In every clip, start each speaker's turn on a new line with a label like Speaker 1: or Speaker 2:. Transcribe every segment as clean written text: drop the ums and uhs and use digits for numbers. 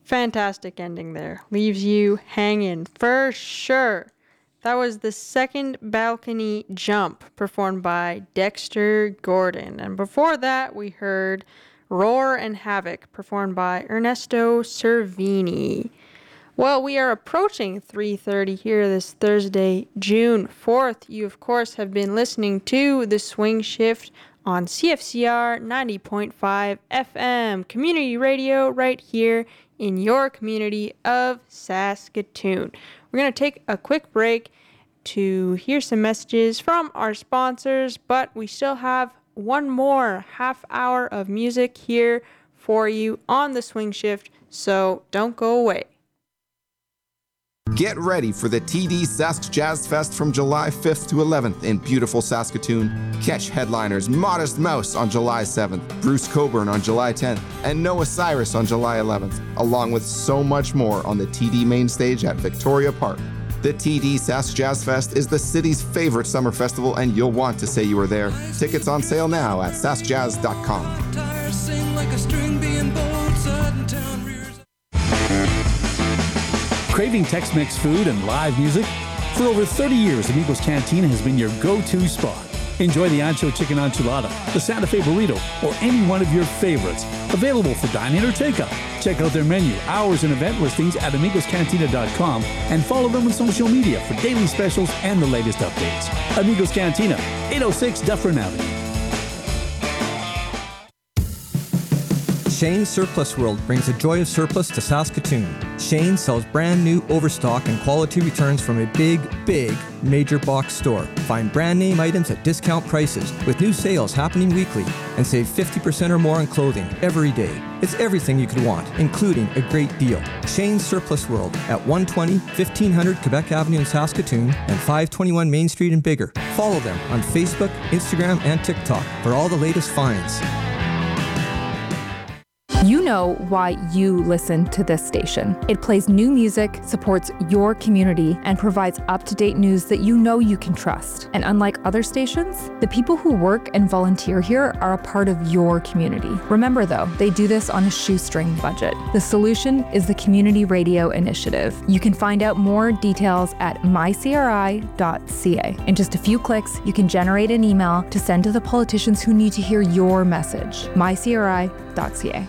Speaker 1: Fantastic ending there. Leaves you hanging for sure. That was the second balcony jump performed by Dexter Gordon. And before that, we heard Roar and Havoc performed by Ernesto Cervini. Well, we are approaching 3:30 here this Thursday, June 4th. You, of course, have been listening to The Swing Shift on CFCR 90.5 FM, community radio right here in your community of Saskatoon. We're going to take a quick break to hear some messages from our sponsors, but we still have one more half hour of music here for you on The Swing Shift, so don't go away.
Speaker 2: Get ready for the TD Sask Jazz Fest from July 5th to 11th in beautiful Saskatoon. Catch headliners Modest Mouse on July 7th, Bruce Coburn on July 10th, and Noah Cyrus on July 11th, along with so much more on the TD main stage at Victoria Park. The TD Sask Jazz Fest is the city's favorite summer festival, and you'll want to say you were there. Tickets on sale now at saskjazz.com.
Speaker 3: Craving Tex-Mex food and live music? For over 30 years, Amigos Cantina has been your go-to spot. Enjoy the Ancho Chicken Enchilada, the Santa Fe Burrito, or any one of your favorites. Available for dine-in or takeout. Check out their menu, hours, and event listings at amigoscantina.com and follow them on social media for daily specials and the latest updates. Amigos Cantina, 806 Dufferin Avenue.
Speaker 4: Shane's Surplus World brings the joy of surplus to Saskatoon. Shane sells brand new overstock and quality returns from a big major box store. Find brand name items at discount prices with new sales happening weekly and save 50% or more on clothing every day. It's everything you could want, including a great deal. Shane's Surplus World at 120 1500 Quebec Avenue in Saskatoon and 521 Main Street in Bigger. Follow them on Facebook, Instagram, and TikTok for all the latest finds.
Speaker 5: You know why you listen to this station. It plays new music, supports your community, and provides up-to-date news that you know you can trust. And unlike other stations, the people who work and volunteer here are a part of your community. Remember though, they do this on a shoestring budget. The solution is the Community Radio Initiative. You can find out more details at mycri.ca. In just a few clicks, you can generate an email to send to the politicians who need to hear your message. mycri.ca.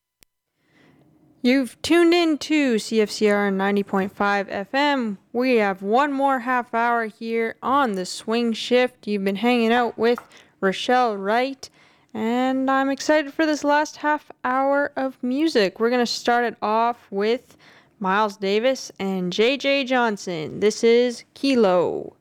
Speaker 1: You've tuned in to CFCR 90.5 FM. We have one more half hour here on The Swing Shift. You've been hanging out with Rochelle Wright, and I'm excited for this last half hour of music. We're going to start it off with Miles Davis and JJ Johnson. This is Kilo.